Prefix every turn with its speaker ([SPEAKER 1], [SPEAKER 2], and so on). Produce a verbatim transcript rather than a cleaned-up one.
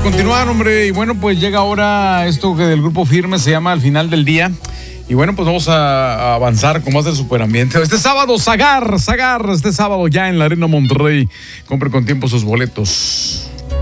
[SPEAKER 1] continuar, hombre. Y bueno, pues llega ahora esto que del Grupo Firme se llama Al Final del Día. Y bueno, pues vamos a, a avanzar con más del superambiente. Este sábado, Zagar, Zagar, este sábado ya en la Arena Monterrey. Compre con tiempo sus boletos.